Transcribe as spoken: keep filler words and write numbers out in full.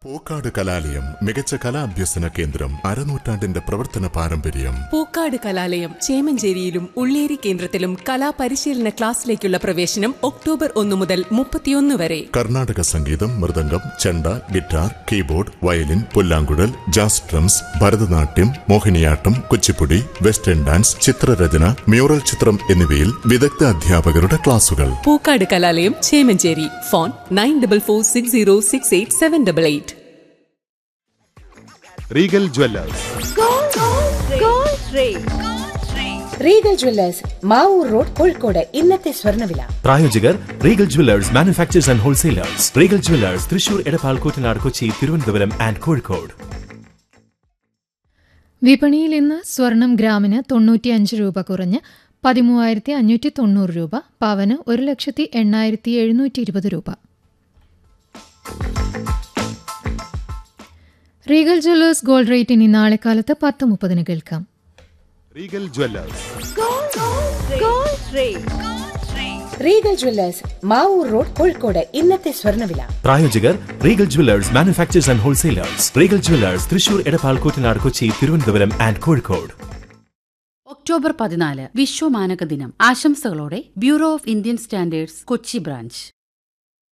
പൂക്കാട് കലാലയം മികച്ച കലാഭ്യസന കേന്ദ്രം, അരനൂറ്റാണ്ടിന്റെ പ്രവർത്തന പാരമ്പര്യം. പൂക്കാട് കലാലയം ചേമഞ്ചേരിയിലും ഉള്ളേരി കേന്ദ്രത്തിലും കലാപരിശീലന ക്ലാസ്സിലേക്കുള്ള പ്രവേശനം ഒക്ടോബർ ഒന്ന് മുതൽ മുപ്പത്തിയൊന്ന് വരെ. കർണാടക സംഗീതം, മൃദംഗം, ചെണ്ട, guitar, keyboard, violin, പുല്ലാങ്കുഴൽ, jazz drums, Bharatanatyam, Mohiniyattam, Kuchipudi, western dance, ചിത്രരചന, മ്യൂറൽ ചിത്രം എന്നിവയിൽ വിദഗ്ധ അധ്യാപകരുടെ ക്ലാസുകൾ. പൂക്കാട് കലാലയം Chemancheri. Phone nine double four six zero six eight seven double eight. Regal Jewellers Regal Jewellers Mavoor road, Kozhikode. ഇന്നത്തെ സ്വർണ്ണവില പ്രായോജകർ Regal Jewellers manufacturers and wholesalers. Regal Jewellers Thrissur, Edappal, Koottanad, Kochi, Thiruvananthapuram and Kozhikode. വിപണിയിൽ ഇന്ന് സ്വർണം ഗ്രാമിന് തൊണ്ണൂറ്റിയഞ്ച് രൂപ കുറഞ്ഞ് പതിമൂവായിരത്തി അഞ്ഞൂറ്റി തൊണ്ണൂറ് രൂപ, പവന് ഒരു ലക്ഷത്തി എണ്ണായിരത്തി എഴുന്നൂറ്റി ഇരുപത് രൂപ. റീഗൽ ജ്വല്ലേഴ്സ് ഗോൾഡ് റേറ്റ് ഇനി നാളെ കാലത്ത് പത്ത് മുപ്പതിന് കേൾക്കാം. Regal Jewellers Regal Jewellers Mavoor road, Kozhikode. ഇന്നത്തെ സ്വർണ്ണവില പ്രായോജകർ Regal Jewellers manufacturers and wholesalers. Regal Jewellers Thrissur, Edappal, Koottanad, Kochi, Thiruvananthapuram and Kozhikode. October പതിനാല് വിശ്വ മാനക ദിനം. ആശംസകളോടെ bureau of Indian standards, Kochi branch.